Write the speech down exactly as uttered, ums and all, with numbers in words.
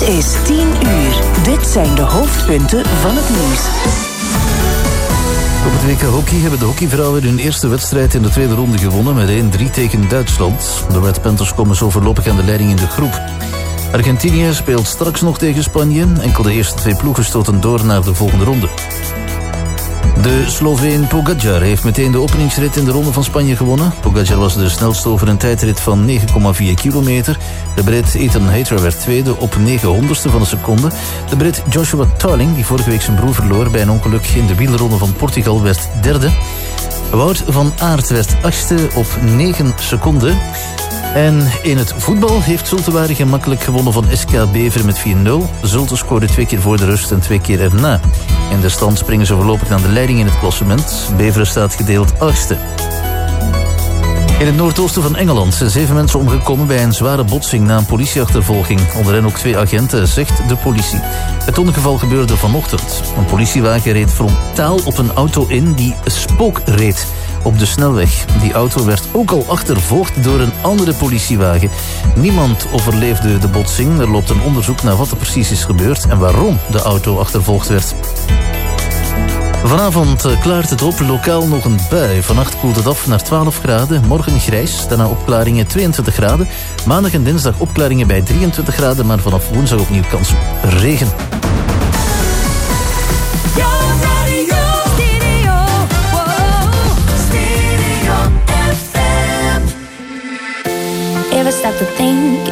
is tien uur. Dit zijn de hoofdpunten van het nieuws. Op het W K Hockey hebben de hockeyvrouwen hun eerste wedstrijd in de tweede ronde gewonnen met één drie tegen Duitsland. De Red Panthers komen zo voorlopig aan de leiding in de groep. Argentinië speelt straks nog tegen Spanje. Enkel de eerste twee ploegen stoten door naar de volgende ronde. De Sloveen Pogačar heeft meteen de openingsrit in de Ronde van Spanje gewonnen. Pogačar was de snelste over een tijdrit van negen komma vier kilometer. De Brit Ethan Hayter werd tweede op negen honderdste van een seconde. De Brit Joshua Tarling, die vorige week zijn broer verloor bij een ongeluk in de wielronde van Portugal, werd derde. Wout van Aert werd achtste op negen seconden. En in het voetbal heeft Zulte Waregem makkelijk gewonnen van S K Beveren met vier nul. Zulte scoorde twee keer voor de rust en twee keer erna. In de stand springen ze voorlopig aan de leiding in het klassement. Beveren staat gedeeld achtste. In het noordoosten van Engeland zijn zeven mensen omgekomen bij een zware botsing na een politieachtervolging. Onder hen ook twee agenten, zegt de politie. Het ongeval gebeurde vanochtend. Een politiewagen reed frontaal op een auto in die spook reed op de snelweg. Die auto werd ook al achtervolgd door een andere politiewagen. Niemand overleefde de botsing. Er loopt een onderzoek naar wat er precies is gebeurd en waarom de auto achtervolgd werd. Vanavond klaart het op, lokaal nog een bui. Vannacht koelt het af naar twaalf graden, morgen grijs, daarna opklaringen tweeëntwintig graden. Maandag en dinsdag opklaringen bij drieëntwintig graden, maar vanaf woensdag opnieuw kans op regen. Ever stop to think